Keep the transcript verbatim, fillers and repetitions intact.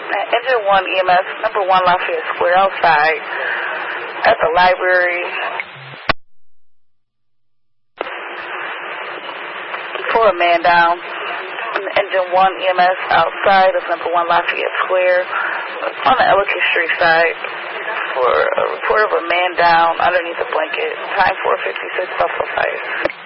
Engine one E M S, number one Lafayette Square outside at the library for a man down. Engine one E M S outside of number one Lafayette Square on the Ellicott Street side for a report of a man down underneath a blanket. Time four fifty-six Buffalo Fire.